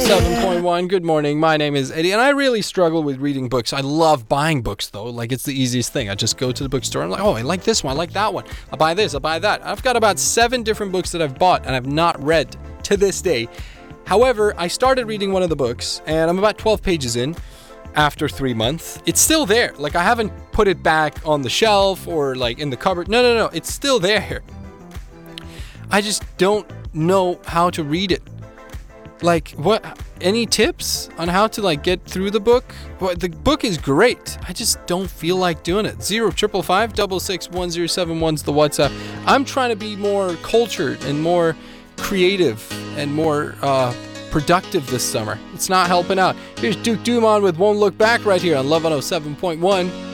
107.1. Good morning. My name is Eddie, and I really struggle with reading books. I love buying books, though. Like, it's the easiest thing. I just go to the bookstore and I'm like, oh, I like this one. I like that one. I'll buy this. I'll buy that. I've got about 7 different books that I've bought and I've not read to this day. However, I started reading one of the books, and I'm about 12 pages in after 3 months. It's still there. Like, I haven't put it back on the shelf or, like, in the cupboard. No. It's still there. I just don't know how to read it. Like, what? Any tips on how to, like, get through the book? Well, the book is great. I just don't feel like doing it. 0555 661 is the WhatsApp. I'm trying to be more cultured and more creative and more productive this summer. It's not helping out. Here's Duke Dumont with Won't Look Back right here on Love 107.1.